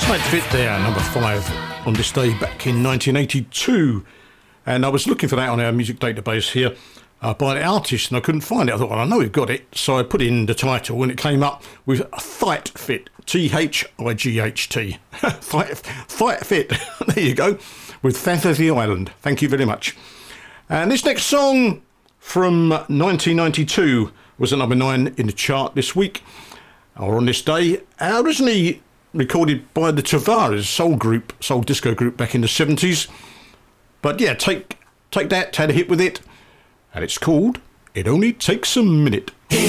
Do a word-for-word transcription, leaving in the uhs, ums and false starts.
Tight Fit there, number five on this day back in nineteen eighty-two. And I was looking for that on our music database here uh, by the artist, and I couldn't find it. I thought, well, I know we've got it. So I put in the title, and it came up with Tight Fit, T H I G H T. Tight Fit, there you go, with Fantasy Island. Thank you very much. And this next song from nineteen ninety-two was at number nine in the chart this week, or on this day. Uh, originally recorded by the Tavares soul group, soul disco group back in the seventies. But yeah, take take that, had a hit with it, and it's called It Only Takes a Minute.